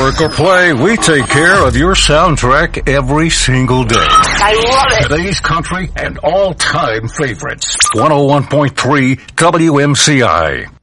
work or play, we take care of your soundtrack every single day. I love it. Today's country and all-time favorites. 101.3 WMCI.